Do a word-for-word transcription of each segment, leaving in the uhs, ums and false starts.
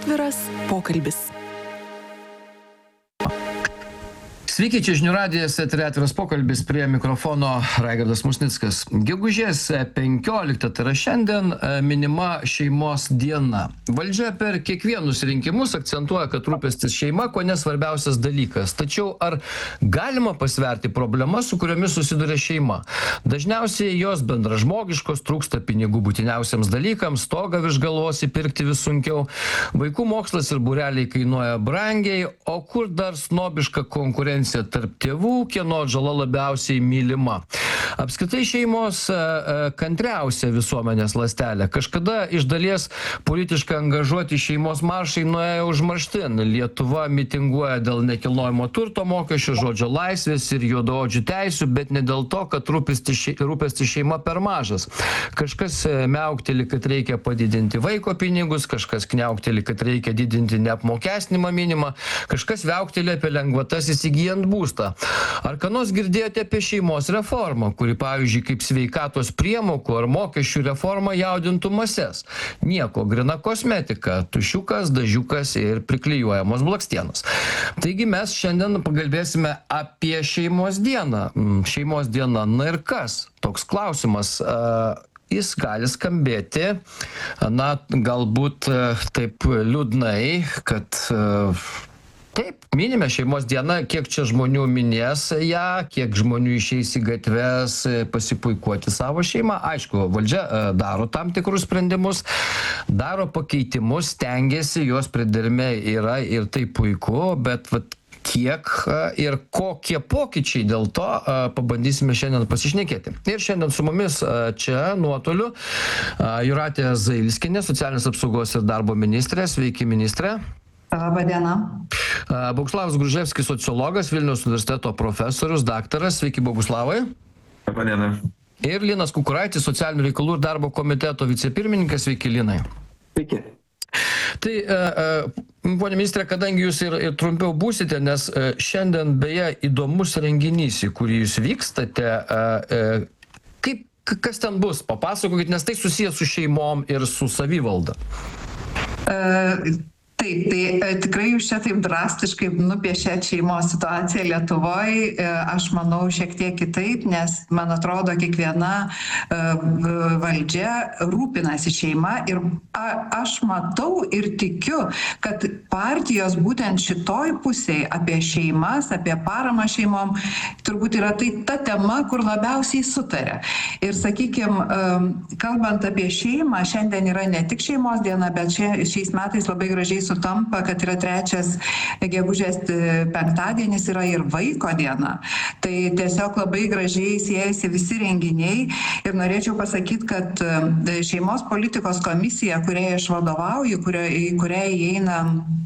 Atviras pokalbis. Sveiki, čia žinių radijas, eteryje Atviras pokalbis, prie mikrofono Raigardas Musnickas. Gegužės penkioliktą, tai yra šiandien, minima šeimos diena. Valdžia per kiekvienus rinkimus akcentuoja, kad rūpestis šeima kone svarbiausias dalykas. Tačiau ar galima pasverti problemas, su kuriomis susiduria šeima? Dažniausiai jos bendražmogiškos, trūksta pinigų būtiniausiams dalykams, stogą virš galvos įpirkti vis sunkiau, vaikų mokslas ir būreliai kainuoja brangiai, o kur dar snobiška konkurencija tarp tėvų, kieno atžala labiausiai mylima. Apskritai šeimos kantriausia visuomenės ląstelė. Kažkada iš dalies politiškai angažuoti šeimos maršai nuėjo užmarštin. Lietuva mitinguoja dėl nekilnojamo turto mokesčių, žodžio laisvės ir juodaodžių teisių, bet ne dėl to, kad rūpestis šeima per mažas. Kažkas miaukteli, kad reikia padidinti vaiko pinigus, kažkas kniaukteli, kad reikia didinti neapmokestinimą minimą, kažkas viaukteli apie lengvatas įsigijant būstą. Ar ką nors girdėjote apie šeimos reformą, kuri, pavyzdžiui, kaip sveikatos priemokų ar mokesčių reforma jaudintų mases? Nieko, grina kosmetika, tušiukas, dažiukas ir priklijuojamos blakstienos. Taigi mes šiandien pakalbėsime apie šeimos dieną. Šeimos diena, na ir kas? Toks klausimas. Jis gali skambėti, na, galbūt taip liūdnai, kad taip, minime šeimos dieną, kiek čia žmonių minės ją, kiek žmonių išeis į gatves pasipuikuoti savo šeimą. Aišku, valdžia daro tam tikrus sprendimus, daro pakeitimus, stengiasi, jos pridermė yra ir tai puiku, bet vat, kiek ir kokie pokyčiai dėl to pabandysime šiandien pasišnekėti. Ir šiandien su mumis čia nuotoliu Jūratė Zailskienė, socialinės apsaugos ir darbo ministrė. Sveiki, ministrė. Labą dieną. Boguslavas Gruževskis, sociologas, Vilniaus universiteto profesorius, daktaras. Sveiki, Boguslavai. Labą dieną. Ir Linas Kukuraitis, socialinių reikalų ir darbo komiteto vicepirmininkas. Sveiki, Linai. Sveiki. Tai, ponia ministrė, kadangi jūs ir, ir trumpiau būsite, nes šiandien beje įdomus renginys, į kurį jūs vykstate, kaip, kas ten bus, papasakokit, nes tai susijęs su šeimom ir su savivalda. Uh... Taip, tai tikrai jūs čia taip drastiškai nupiešėt šeimos situaciją Lietuvoje. Aš manau šiek tiek kitaip, nes man atrodo kiekviena valdžia rūpinasi šeima ir aš matau ir tikiu, kad partijos būtent šitoj pusėje apie šeimas, apie paramą šeimom, turbūt yra tai ta tema, kur labiausiai sutarė. Ir sakykime, kalbant apie šeimą, šiandien yra ne tik šeimos diena, bet šia, šiais metais labai gražiai sutampa, kad yra trečias gegužės penktadienis, yra ir vaiko diena. Tai tiesiog labai gražiai siejasi visi renginiai ir norėčiau pasakyti, kad šeimos politikos komisija, kuriai aš vadovauju, į kurią įeina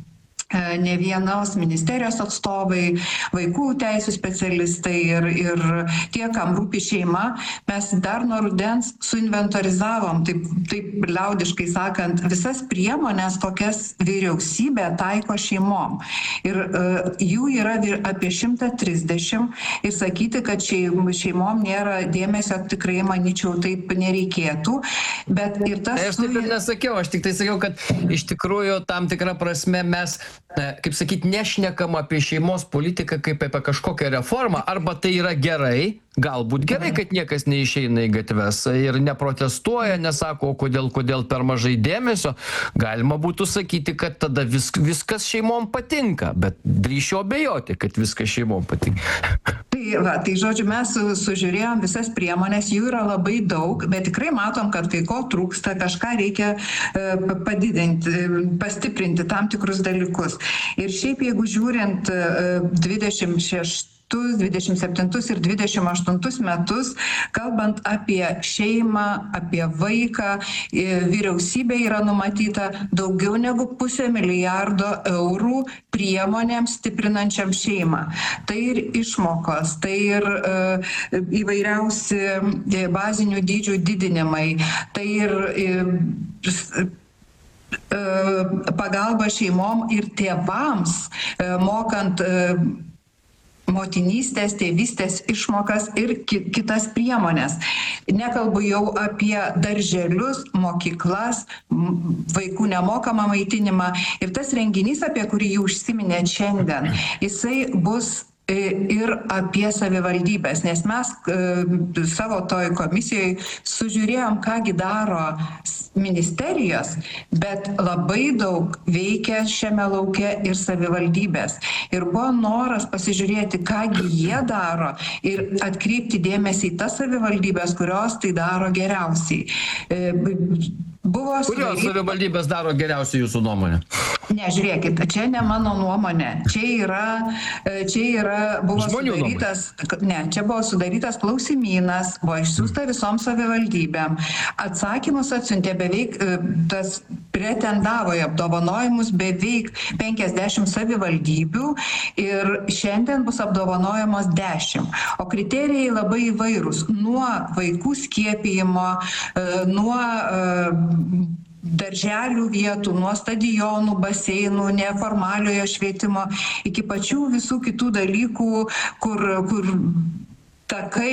ne vienos ministerijos atstovai, vaikų teisų specialistai ir, ir tie, kam rūpi šeima, mes dar nuo rudens suinventorizavom, taip, taip liaudiškai sakant, visas priemonės, kokias vyriausybė taiko šeimom. Ir uh, jų yra apie šimtą trisdešimt ir sakyti, kad šeim, šeimom nėra dėmesio, tikrai manyčiau, taip nereikėtų. Bet ir tas... Aš taip ir nesakiau, aš tik tai sakiau, kad iš tikrųjų tam tikrą prasme mes kaip sakyti, nešnekam apie šeimos politiką kaip apie kažkokią reformą, arba tai yra gerai, galbūt gerai, kad niekas neišeina į gatves ir neprotestuoja, nesako, kodėl, kodėl per mažai dėmesio. Galima būtų sakyti, kad tada vis, viskas šeimom patinka, bet drįšiu abejoti, kad viskas šeimom patinka. Tai, va, tai žodžiu, mes su, sužiūrėjom visas priemonės, jų yra labai daug, bet tikrai matom, kad kai ko trūksta, kažką reikia e, padidinti, pastiprinti tam tikrus dalykus. Ir šiaip, jeigu žiūrint e, dvidešimt šeštus dvidešimt septintus ir dvidešimt aštuntus metus, kalbant apie šeimą, apie vaiką, vyriausybė yra numatyta daugiau negu pusę milijardo eurų priemonėms stiprinančiam šeimą. Tai ir išmokos, tai ir uh, įvairiausi bazinių dydžių didinimai, tai ir uh, pagalba šeimom ir tėvams, mokant motinystės, tėvystės išmokas ir ki kitas priemonės. Nekalbu jau apie darželius, mokyklas, vaikų nemokamą maitinimą. Ir tas renginys, apie kurį jau užsiminėt šiandien, jisai bus ir apie savivaldybės, nes mes e, savo toj komisijoje sužiūrėjom, kągi daro ministerijos, bet labai daug veikia šiame lauke ir savivaldybės. Ir buvo noras pasižiūrėti, kągi jie daro ir atkreipti dėmesį į tas savivaldybės, kurios tai daro geriausiai. E, Buvo Kurios savivaldybės daro geriausiai jūsų nuomonė? Ne, žiūrėkit, čia ne mano nuomonė. Čia yra, čia yra, buvo Žmonių sudarytas, ne, čia buvo sudarytas klausimynas, buvo išsiųsta visom savivaldybėm. Atsakymus atsiuntė beveik, tas pretendavo į apdovanojimus beveik penkiasdešimt savivaldybių ir šiandien bus apdovanojamos dešimt. O kriterijai labai įvairūs. Nuo vaikų skiepijimo, nuo darželių vietų, nuo stadionų, baseinų, neformaliojo švietimo, iki pačių visų kitų dalykų, kur, kur takai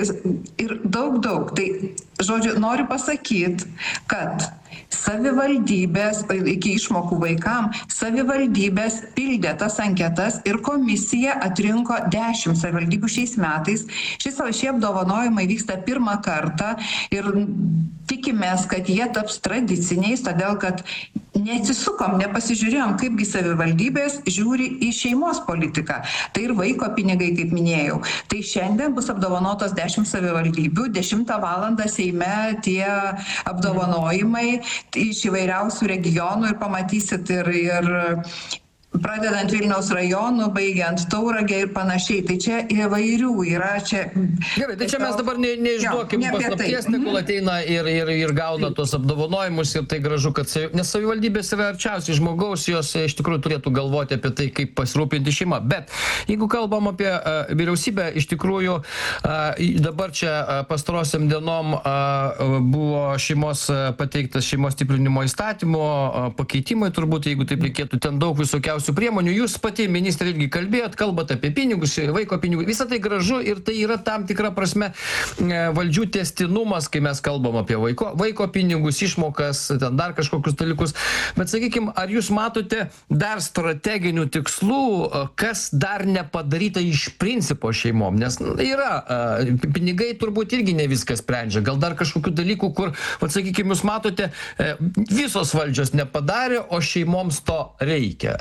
ir daug, daug. Tai, žodžiu, noriu pasakyti, kad savivaldybės, iki išmokų vaikam, savivaldybės pildė tas anketas ir komisija atrinko dešimt savivaldybių šiais metais. Šis, šie apdovanojimai vyksta pirmą kartą ir tikimės, kad jie taps tradiciniais, todėl kad neatsisukom, nepasižiūrėjom, kaipgi savivaldybės žiūri į šeimos politiką. Tai ir vaiko pinigai, kaip minėjau. Tai šiandien bus apdovanotos dešimt savivaldybių, dešimtą valandą Seime tie apdovanojimai iš įvairiausių regionų ir pamatysit ir, ir pradedant Vilniaus rajonu, baigiant Tauragę ir panašiai. Tai čia įvairių yra čia. Gerai, tai čia mes dabar ne, neišduokim ne paslapties, tai. tegul ateina ir, ir, ir gauna tuos apdovanojimus ir tai gražu, kad savi, nes savivaldybės yra arčiausiai žmogaus, jos iš tikrųjų turėtų galvoti apie tai, kaip pasirūpinti šeimą. Bet jeigu kalbam apie uh, vyriausybę, iš tikrųjų uh, dabar čia uh, pastarosiam dienom uh, buvo šeimos uh, pateiktas šeimos stiprinimo įstatymo uh, pakeitimai, turbūt, jeigu taip reikėtų, ten daug visokiausių priemonių. Jūs pati, ministrė, irgi kalbėjot, kalbate apie pinigus, vaiko pinigus. Visą tai gražu ir tai yra tam tikra prasme valdžių tęstinumas, kai mes kalbam apie vaiko, vaiko pinigus, išmokas, ten dar kažkokius dalykus. Bet sakykime, ar jūs matote dar strateginių tikslų, kas dar nepadaryta iš principo šeimom? Nes yra, pinigai turbūt irgi ne viskas sprendžia. Gal dar kažkokių dalykų, kur, vat, sakykime, jūs matote, visos valdžios nepadarė, o šeimoms to reikia.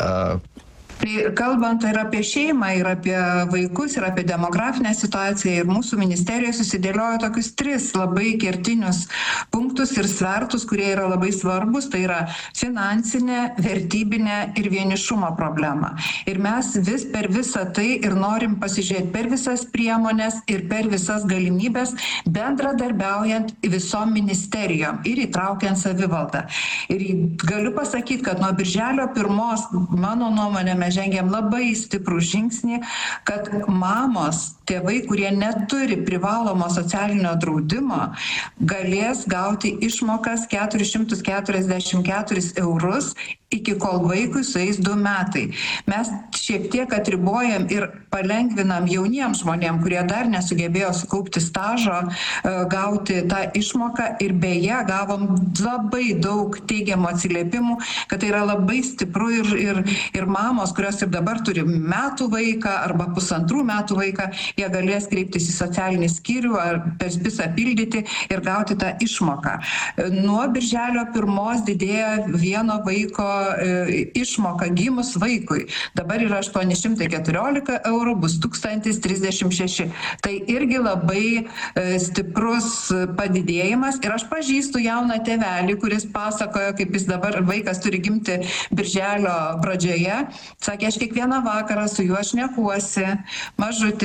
Tai kalbant ir apie šeimą, ir apie vaikus, ir apie demografinę situaciją, ir mūsų ministerija susidėliojo tokius tris labai kertinius punktus ir svertus, kurie yra labai svarbus. Tai yra finansinė, vertybinė ir vienišumo problema. Ir mes vis per visą tai ir norim pasižiūrėti per visas priemonės ir per visas galimybės, bendradarbiaujant visom ministerijom ir įtraukiant savivaldą. Ir galiu pasakyti, kad nuo birželio pirmos, mano nuomonė, mes žengėm labai stiprų žingsnį, kad mamos, tėvai, kurie neturi privalomo socialinio draudimo, galės gauti išmokas keturis šimtus keturiasdešimt keturis eurus iki kol vaikui sueis du metai. Mes šiek tiek atribojam ir palengvinam jauniems žmonėm, kurie dar nesugebėjo sukaupti stažo, gauti tą išmoką ir beje gavom labai daug teigiamų atsiliepimų, kad tai yra labai stipru ir, ir, ir mamos, kurios ir dabar turi metų vaiką arba pusantrų metų vaiką, jie galės kreiptis į socialinį skyrių ar per spisą pildyti ir gauti tą išmoką. Nuo birželio pirmos didėja vieno vaiko išmoka gimus vaikui. Dabar yra aštuoni šimtai keturiolika eurų, bus tūkstantis trisdešimt šeši. Tai irgi labai stiprus padidėjimas. Ir aš pažįstu jauną tėvelį, kuris pasakojo, kaip jis dabar, vaikas turi gimti birželio pradžioje. Sakė, aš kiekvieną vakarą su juo šnekuosi, mažutį atėjo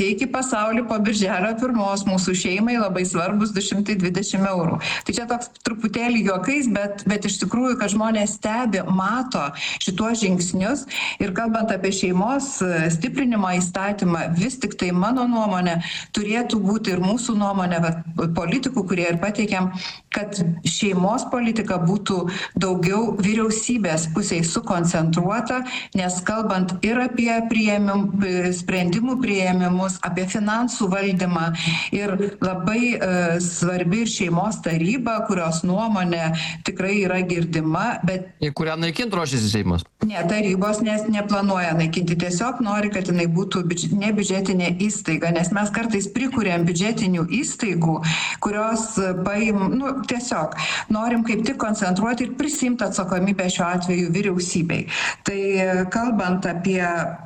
ateik į pasaulį po birželio pirmos, mūsų šeimai labai svarbus du šimtai dvidešimt eurų. Tai čia toks truputėlį juokais, bet, bet iš tikrųjų, kad žmonės stebi, mato šituos žingsnius ir kalbant apie šeimos stiprinimo įstatymą, vis tik tai mano nuomonė turėtų būti ir mūsų nuomonė, politikų, kurie ir pateikėm, kad šeimos politika būtų daugiau vyriausybės pusėje sukoncentruota, nes kalbant ir apie priėmim, sprendimų priėmimus, apie finansų valdymą ir labai e, svarbi ir šeimos taryba, kurios nuomonė tikrai yra girdima, bet... Į kurią naikinti ruošiasi Seimas? Ne, tarybos nes neplanuoja naikinti, tiesiog nori, kad jinai būtų biudž... ne biudžetinė įstaiga, nes mes kartais prikuriam biudžetinių įstaigų, kurios paim, nu, tiesiog norim kaip tik koncentruoti ir prisimti atsakomybę šiuo atveju vyriausybei. Tai kalbant apie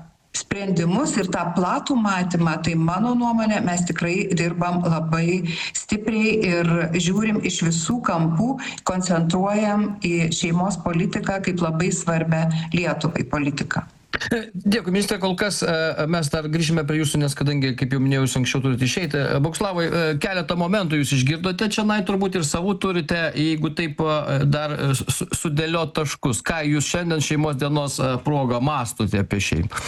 sprendimus ir tą platų matymą, tai mano nuomonė, mes tikrai dirbam labai stipriai ir žiūrim iš visų kampų, koncentruojam į šeimos politiką kaip labai svarbę Lietuvai politiką. Dėkui, ministrė, kol kas mes dar grįžime prie jūsų, nes kadangi, kaip jau minėjau, jūs anksčiau turite išeiti. Boguslavai, keletą momentų jūs išgirdote, čia nai turbūt ir savų turite, jeigu taip dar sudėliot taškus. Ką jūs šiandien šeimos dienos progą mąstote apie šeimą?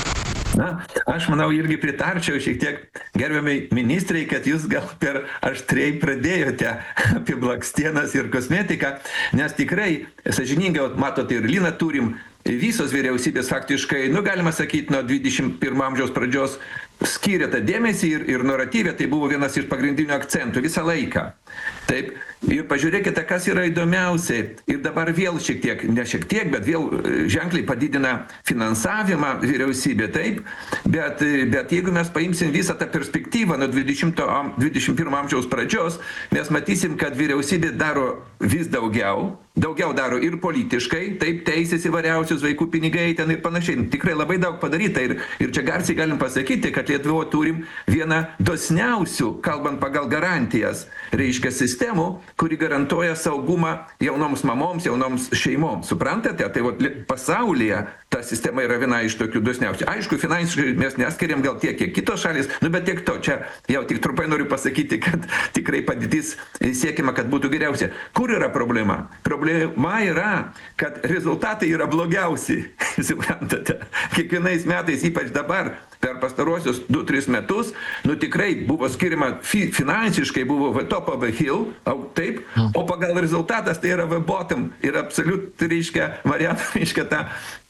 Na, aš manau, irgi pritarčiau šiek tiek gerbiamai ministrai, kad jūs gal per aštriai pradėjote apie blakstienas ir kosmetiką, nes tikrai, sąžiningai, matot, ir Liną turim, visos vyriausybės faktiškai, nu galima sakyti, nuo dvidešimt pirmo amžiaus pradžios skyrė tą dėmesį ir, ir naratyvė, tai buvo vienas iš pagrindinių akcentų visą laiką. Taip, ir pažiūrėkite, kas yra įdomiausiai. Ir dabar vėl šiek tiek, ne šiek tiek, bet vėl ženkliai padidina finansavimą vyriausybė, taip. Bet, bet jeigu mes paimsim visą tą perspektyvą nuo dvidešimt pirmo amžiaus pradžios, mes matysim, kad vyriausybė daro vis daugiau, daugiau daro ir politiškai, taip, teisės įvairiausius, vaikų pinigai ten ir panašiai. Tikrai labai daug padaryta ir, ir čia garsiai galim pasakyti, kad Lietuvoje turim vieną dosniausių, kalbant pagal garantijas, reiškia sistemų, kuri garantuoja saugumą jaunoms mamoms, jaunoms šeimoms. Suprantate? Tai vat, pasaulyje ta sistema yra viena iš tokių dosniausių. Aišku, finansiškai mes neskiriam gal tiek, kiek kitos šalis, nu bet tiek to. Čia jau tik trumpai noriu pasakyti, kad tikrai padėtis siekima, kad būtų geriausia. Kur yra problema? Problema yra, kad rezultatai yra blogiausi. Suprantate? Kiekvienais metais, ypač dabar, per pastaruosius du tris metus, nu tikrai buvo skiriama, fi, finansiškai buvo v top of the hill, au, taip, o pagal rezultatas tai yra v bottom ir absoliut, reiškia, variantą, reiškia tą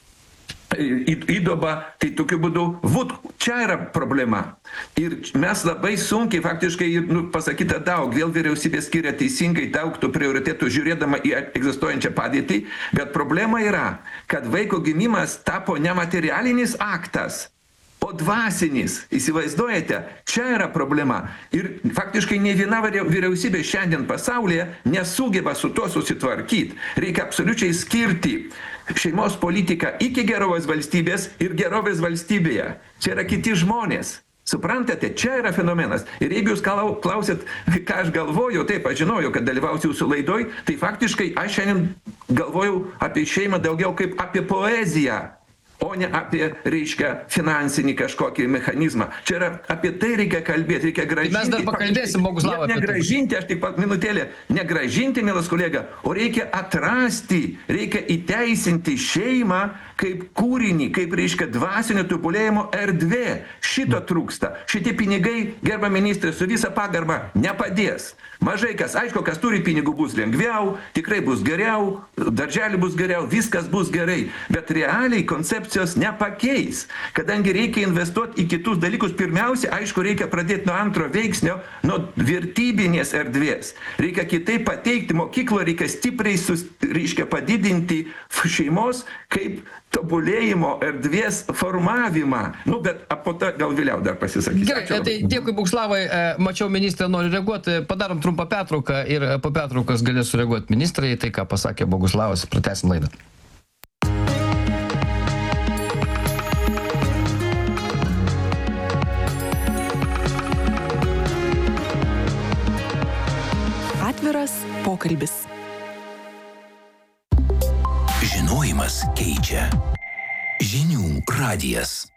įdoba, tai tokiu būdu, vūt, čia yra problema. Ir mes labai sunkiai, faktiškai, nu, pasakyta daug, vėl vyriausybė skiria teisingai daug tų prioritėtų žiūrėdama į egzistuojančią padėtį, bet problema yra, kad vaiko gimimas tapo nematerialinis aktas, o dvasinis, įsivaizduojate, čia yra problema. Ir faktiškai ne viena vyriausybė šiandien pasaulyje nesugeba su tuo susitvarkyti. Reikia absoliučiai skirti šeimos politiką iki gerovės valstybės ir gerovės valstybėje. Čia yra kiti žmonės. Suprantate, čia yra fenomenas. Ir jeigu jūs klausėt, ką aš galvoju, taip, aš žinojau, kad dalyvausiu jūsų laidoj, tai faktiškai aš šiandien galvojau apie šeimą daugiau kaip apie poeziją, o ne apie, reiškia, finansinį kažkokį mechanizmą. Čia yra, apie tai reikia kalbėti, reikia gražinti. Mes dar pakalbėsim, Boguslavai. Negražinti, aš tik pat minutėlę, negražinti, mielas kolega, o reikia atrasti, reikia įteisinti šeimą kaip kūrinį, kaip, reiškia, dvasinio tobulėjimo erdvė. Šito trūksta. Šitie pinigai, gerba ministrė, su visa pagarba nepadės. Mažai kas, aišku, kas turi pinigų bus lengviau, tikrai bus geriau, darželį bus geriau, viskas bus gerai. Bet realiai koncepcijos nepakeis, kadangi reikia investuoti į kitus dalykus. Pirmiausia, aišku, reikia pradėti nuo antro veiksnio, nuo vertybinės erdvės. Reikia kitaip pateikti mokyklą, reikia stipriai, sus, reiškia, padidinti šeimos kaip tobulėjimo erdvės formavimą. Nu, bet po to gal vėliau dar pasisakys. Gerai, tai dėkui, Boguslavai. Mačiau, ministrė nori reaguoti. Padarom trumpą pertrauką ir po pertraukos galės sureaguoti ministrai. Tai, ką pasakė Boguslavas, pratęsim laidą. Atviras pokalbis. Žinojimas keičia. Žinių radijas.